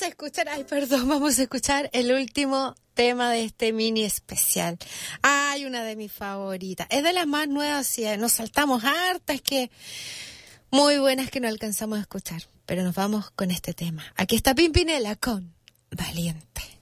vamos a escuchar el último tema de este mini especial. Ay, una de mis favoritas. Es de las más nuevas, sí, nos saltamos hartas que muy buenas que no alcanzamos a escuchar. Pero nos vamos con este tema. Aquí está Pimpinela con Valiente.